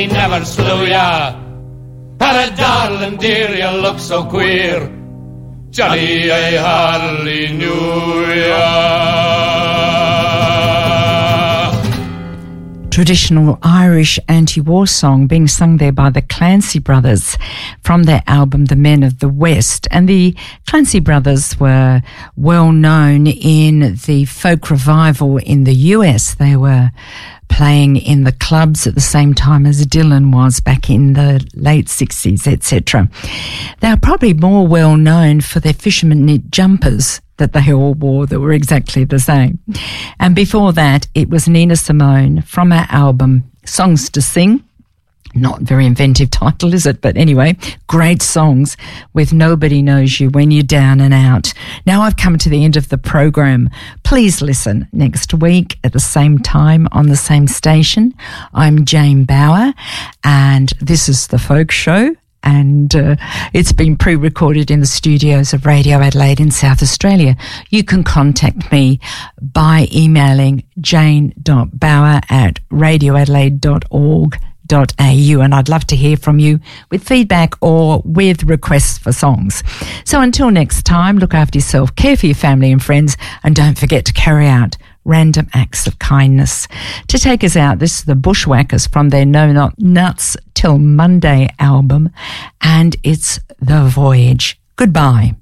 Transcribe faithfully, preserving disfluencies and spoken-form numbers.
He never slew ya. And a darling dear, you look so queer. Johnny, I hardly knew ya. Traditional Irish anti-war song being sung there by the Clancy Brothers from their album The Men of the West. And the Clancy Brothers were well known in the folk revival in the U S. They were playing in the clubs at the same time as Dylan was back in the late sixties, et cetera. They are probably more well known for their fisherman knit jumpers that they all wore that were exactly the same. And before that, it was Nina Simone from her album Songs to Sing. Not very inventive title, is it? But anyway, great songs with Nobody Knows You When You're Down and Out. Now I've come to the end of the program. Please listen next week at the same time on the same station. I'm Jane Bauer and this is The Folk Show. And uh, it's been pre-recorded in the studios of Radio Adelaide in South Australia. You can contact me by emailing jane.bauer at radioadelaide dot org dot a u, and I'd love to hear from you with feedback or with requests for songs. So until next time, look after yourself, care for your family and friends, and don't forget to carry out random acts of kindness. To take us out, this is the Bushwhackers from their No Not Nuts Till Monday album, and it's The Voyage. Goodbye.